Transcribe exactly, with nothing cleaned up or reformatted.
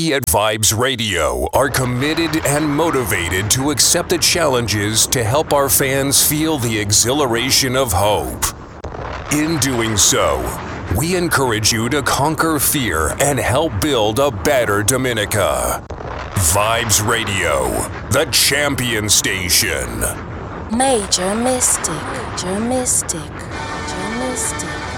We at Vibes Radio are committed and motivated to accept the challenges to help our fans feel the exhilaration of hope. In doing so, we encourage you to conquer fear and help build a better Dominica. Vibes Radio, the champion station. Major Mystic, Major Mystic, Major Mystic.